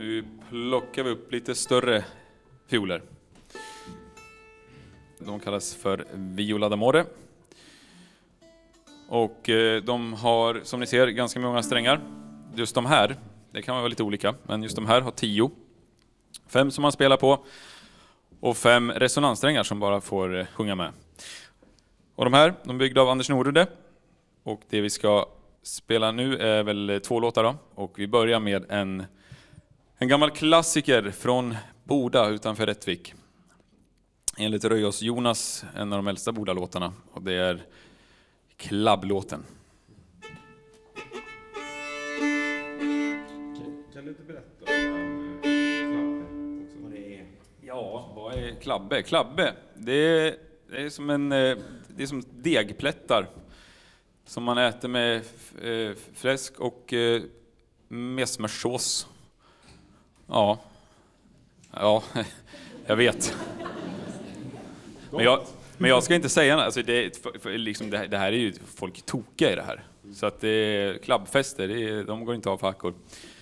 Nu plockar vi upp lite större fioler. De kallas för Viola d'Amore. Och de har, som ni ser, ganska många strängar. Just de här, det kan vara lite olika, men just de här har 10. 5 som man spelar på och 5 resonanssträngar som bara får sjunga med. Och de här, de är byggda av Anders Norude. Och det vi ska spela nu är väl 2 låtar då. Och vi börjar med en gammal klassiker från Boda utanför Rättvik. Enligt Röjås Jonas, en av de äldsta Boda-låtarna. Och det är Klabblåten. Kan du inte berätta om Klabbe också? Vad det är? Ja, vad är klabbe? Klabbe, det är som det är som degplättar som man äter med fläsk och mesmersås. Ja, jag vet. Men jag ska inte säga något. Alltså det här är ju folk tokiga i det här. Så att det är klabbfester, de går inte av för hackor.